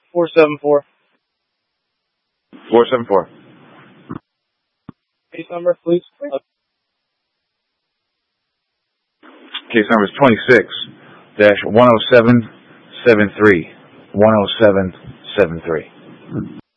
474. 474. Case number, please. Case number is 26-10773. 10773.